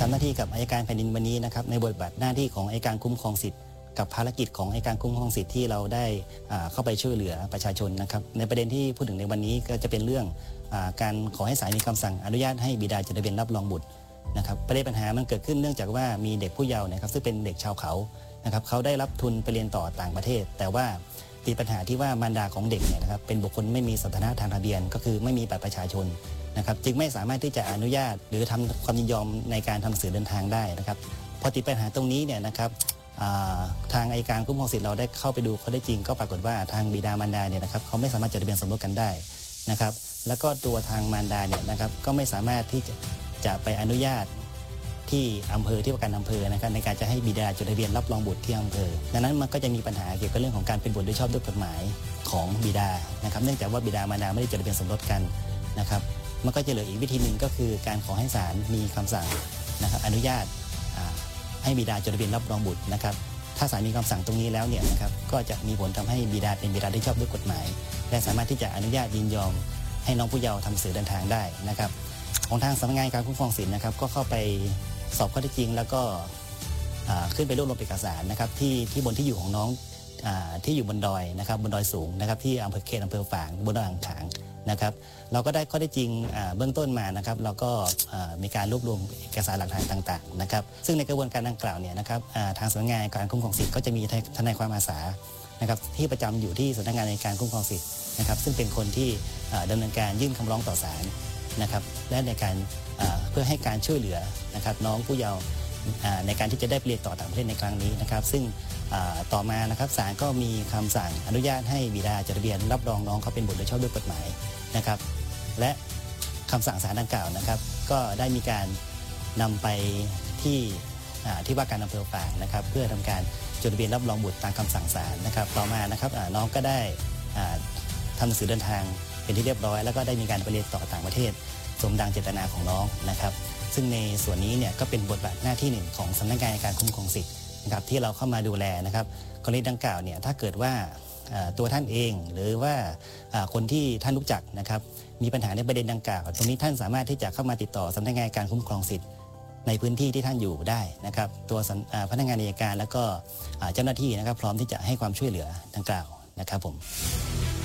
ทำหน้าที่กับอัยการแผ่นดินวันนี้นะครับในบทบาทหน้าที่ของอัยการคุ้มครองสิทธิ์กับภารกิจของอัยการคุ้มครองสิทธิ์ที่เราได้เข้าไปช่วยเหลือประชาชนนะครับในประเด็นที่พูดถึงในวันนี้ก็จะเป็นเรื่องการขอให้ศาลมีคำสั่งอนุญาตให้บิดาจดทะเบียนรับรองบุตรนะครับประเด็นปัญหามันเกิดขึ้นเนื่องจากว่ามีเด็กผู้เยาว์นะครับซึ่งเป็นเด็กชาวเขานะครับเขาได้รับทุนไปเรียนต่อต่างประเทศแต่ว่าติดปัญหาที่ว่ามารดาของเด็กเนี่ยนะครับเป็นบุคคลไม่มีสถานะทางทะเบียนก็คือไม่มีบัตรประชาชนนะครับจึงไม่สามารถที่จะอนุญาตหรือทำความยินยอมในการทำหนังสือเดินทางได้นะครับพอติดปัญหาตรงนี้เนี่ยนะครับทางอัยการคุ้มครองสิทธิ์เราได้เข้าไปดูข้อได้จริงก็ปรากฏว่าทางบิดามารดาเนี่ยนะครับเขาไม่สามารถจดทะเบียนสมรสกันได้นะครับแล้วก็ตัวทางมารดาเนี่ยนะครับก็ไม่สามารถที่จะไปอนุญาตที่อำเภอที่ว่าการอำเภอนะครับในการจะให้บิดาจดทะเบียนรับรองบุตรที่อำเภอดังนั้นมันก็จะมีปัญหาเกี่ยวกับเรื่องของการเป็นบุตรโดยชอบด้วยกฎหมายของบิดานะครับเนื่องจากว่าบิดามารดาไม่ได้จดทะเบียนสมรสกันนะครับมันก็จะเหลืออีกวิธีหนึ่งก็คือการขอให้ศาลมีคำสั่งนะครับอนุญาตให้บิดาจดทะเบียนรับรองบุตรนะครับถ้าศาลมีคำสั่งตรงนี้แล้วเนี่ยนะครับก็จะมีผลทำให้บิดาเป็นบิดาที่ชอบด้วยกฎหมายและสามารถที่จะอนุญาตยินยอมให้น้องผู้เยาว์ทำหนังสือเดินทางได้นะครับของทางสำนักงานการคุ้มครองสิทธินะครับก็เข้าไปสอบข้อเท็จจริงแล้วก็ขึ้นไปรวบรวมเอกสารนะครับที่บนที่อยู่ของน้องที่อยู่บนดอยนะครับบนดอยสูงนะครับที่อำเภอเขตอำเภอฝางบนดอยอ่างขางนะครับเราก็ได้ข้อเท็จจริงเบื้องต้นมานะครับเราก็มีการรวบรวมเอกสารหลักฐานต่างๆนะครับซึ่งในกระบวนการดังกล่าวเนี่ยนะครับทางสำนักงานการคุ้มครองสิทธิ์ก็จะมีทนายความอาสานะครับที่ประจำอยู่ที่สำนักงานในการคุ้มครองสิทธิ์นะครับซึ่งเป็นคนที่ดำเนินการยื่นคำร้องต่อศาลนะครับและในการเพื่อให้การช่วยเหลือนะครับน้องผู้เยาว์ในการที่จะได้ไปเรียนต่อต่างประเทศในครั้งนี้นะครับซึ่งต่อมานะครับศาลก็มีคำสั่งอนุญาตให้บิดาจดทะเบียนรับรองน้องเขาเป็นบุตรโดยชอบด้วยกฎหมายนะครับและคำสั่งศาลดังกล่าวนะครับก็ได้มีการนำไปที่ว่าการอำเภอฝางนะครับเพื่อทำการจดทะเบียนรับรองบุตรตามคำสั่งศาลนะครับต่อมานะครับน้องก็ได้ทำหนังสือเดินทางเป็นที่เรียบร้อยแล้วก็ได้มีการไปเรียนต่อต่างประเทศสมดังเจตนาของน้องนะครับซึ่งในส่วนนี้เนี่ยก็เป็นบทบาทหน้าที่หนึ่งของสำนักงานการคุ้มครองสิทธิ์นะครับที่เราเข้ามาดูแลนะครับกรณีดังกล่าวเนี่ยถ้าเกิดว่าตัวท่านเองหรือว่าคนที่ท่านรู้จักนะครับมีปัญหาในประเด็นดังกล่าวตรงนี้ท่านสามารถที่จะเข้ามาติดต่อสำนักงานการคุ้มครองสิทธิ์ในพื้นที่ที่ท่านอยู่ได้นะครับตัวพนักงานอัยการแล้วก็เจ้าหน้าที่นะครับพร้อมที่จะให้ความช่วยเหลือดังกล่าวนะครับผม